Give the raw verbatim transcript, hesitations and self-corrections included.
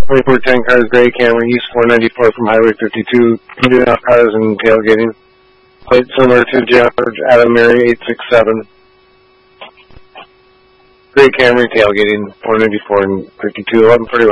twenty-four ten cars, gray Camry, East four ninety-four from Highway fifty-two, moving off cars and tailgating. Plate similar to George Adam Mary eight six seven. Gray Camry, tailgating, four ninety-four and fifty-two, eleven forty-one.